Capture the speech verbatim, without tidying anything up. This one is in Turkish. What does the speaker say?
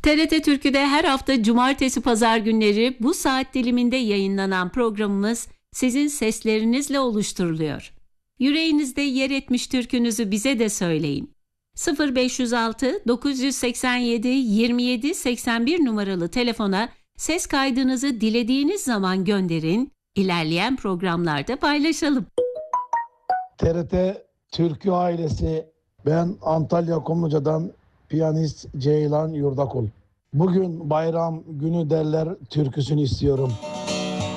T R T Türkü'de her hafta cumartesi pazar günleri bu saat diliminde yayınlanan programımız sizin seslerinizle oluşturuluyor. Yüreğinizde yer etmiş türkünüzü bize de söyleyin. sıfır beş yüz altı dokuz yüz seksen yedi yirmi yedi seksen bir numaralı telefona ses kaydınızı dilediğiniz zaman gönderin, ilerleyen programlarda paylaşalım. T R T Türkü ailesi, ben Antalya Kumluca'dan piyanist Ceylan Yurdakul. Bugün bayram günü derler türküsünü istiyorum.